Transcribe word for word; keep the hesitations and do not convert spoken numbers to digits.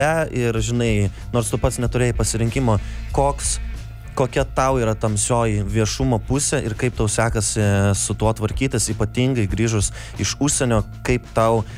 ir, žinai, nors tu pats neturėjai pasirinkimo, koks, kokia tau yra tamsioji viešumo pusė ir kaip tau sekasi su tuo tvarkytis, ypatingai grįžus iš užsienio, kaip tau